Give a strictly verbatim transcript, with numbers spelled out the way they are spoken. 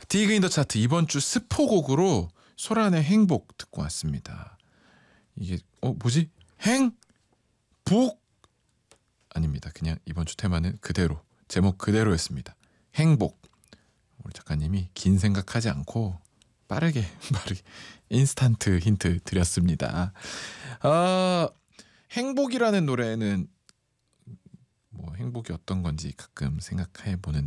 디그 인 더 차트 이번 주 스포곡으로 소란의 행복 듣고 왔습니다. 이게 어 뭐지? 행복 아닙니다. 그냥 이번 주 테마는 그대로 제목 그대로였습니다. 행복. 우리 작가님이 긴 생각하지 않고 빠르게 빠르게 인스턴트 힌트 드렸습니다. 아, 행복이라는 노래는 뭐 행복이 어떤 건지 가끔 생각해 보는